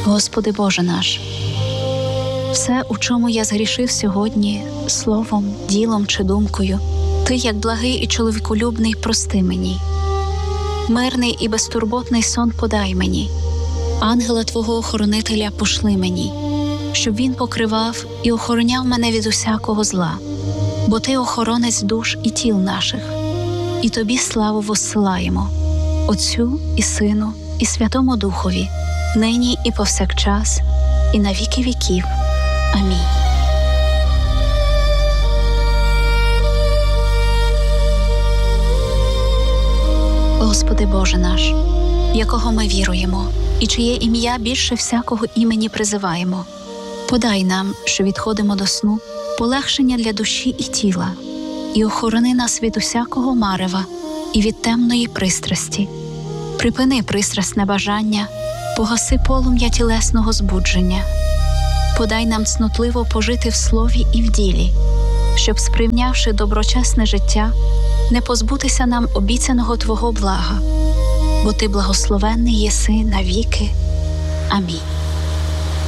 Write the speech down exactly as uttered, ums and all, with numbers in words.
Господи Боже наш, все, у чому я згрішив сьогодні, словом, ділом чи думкою, Ти, як благий і чоловіколюбний, прости мені. Мирний і безтурботний сон подай мені, ангела Твого охоронителя пошли мені, щоб він покривав і охороняв мене від усякого зла, бо Ти охоронець душ і тіл наших, і Тобі славу воссилаємо, Отцю і Сину і Святому Духові, нині і повсякчас, і на віки віків. Амінь. Господи Боже наш, в якого ми віруємо, і чиє ім'я більше всякого імені призиваємо, подай нам, що відходимо до сну, полегшення для душі і тіла, і охорони нас від усякого марева і від темної пристрасті. Припини пристрасне бажання, погаси полум'я тілесного збудження. Подай нам цнотливо пожити в слові і в ділі, щоб, сприйнявши доброчесне життя, не позбутися нам обіцяного Твого блага, бо Ти благословенний єси навіки. Амінь.